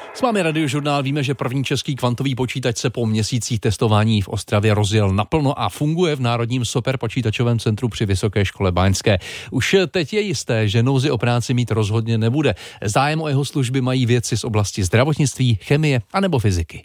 S vámi Radiožurnál. Víme, že první český kvantový počítač se po měsících testování v Ostravě rozjel naplno a funguje v Národním superpočítačovém centru při Vysoké škole báňské. Už teď je jisté, že nouzi o práci mít rozhodně nebude. Zájem o jeho služby mají vědci z oblasti zdravotnictví, chemie anebo fyziky.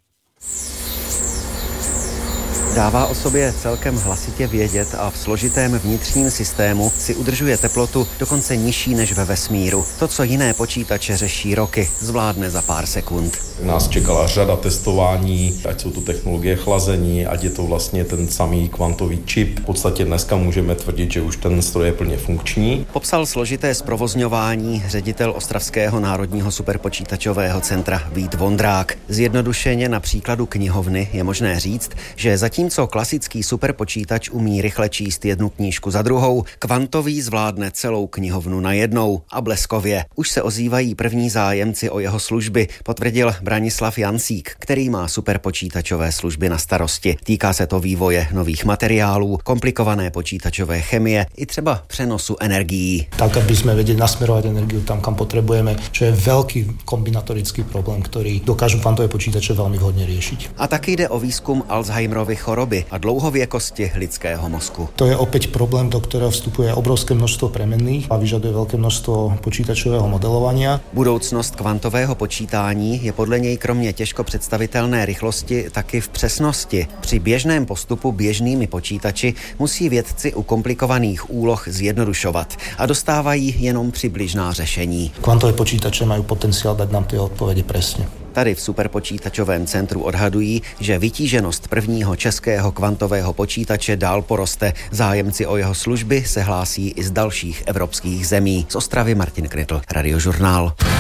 Dává o sobě celkem hlasitě vědět a v složitém vnitřním systému si udržuje teplotu dokonce nižší než ve vesmíru. To, co jiné počítače řeší roky, zvládne za pár sekund. Nás čekala řada testování, ať jsou to technologie chlazení, ať je to vlastně ten samý kvantový čip. V podstatě dneska můžeme tvrdit, že už ten stroj je plně funkční. Popsal složité zprovozňování ředitel Ostravského národního superpočítačového centra Vít Vondrák. Zjednodušeně na příkladu knihovny je možné říct, že zatímco klasický superpočítač umí rychle číst jednu knížku za druhou, kvantový zvládne celou knihovnu najednou a bleskově. Už se ozývají první zájemci o jeho služby, potvrdil Branislav Jancík, který má superpočítačové služby na starosti. Týká se to vývoje nových materiálů, komplikované počítačové chemie i třeba přenosu energií. Tak, aby sme vedeli nasmerovať energiu tam, kam potrebujeme, čo je veľký kombinatorický problém, ktorý dokážu kvantové počítače veľmi vhodne riešiť. A taky jde o výzkum Alzheimerovy choroby a dlouhověkosti lidského mozku. To je opäť problém, do ktorého vstupuje obrovské množstvo premenných a vyžaduje veľké množstvo počítačového modelovania. Budoucnost kvantového počítání je podle něj kromě těžko představitelné rychlosti taky v přesnosti. Při běžném postupu běžnými počítači musí vědci u komplikovaných úloh zjednodušovat a dostávají jenom přibližná řešení. Kvantové počítače majú potenciál dať nám tie odpovede presne. Tady v superpočítačovém centru odhadují, že vytíženost prvního českého kvantového počítače dál poroste. Zájemci o jeho služby se hlásí i z dalších evropských zemí. Z Ostravy Martin Krytl, Radiožurnál.